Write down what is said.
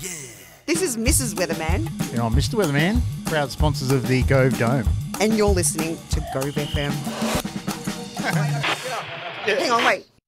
This is Mrs. Weatherman, You know, Mr. Weatherman, proud sponsors of the Gove Dome. and you're listening to Gove FM. Hang on, wait.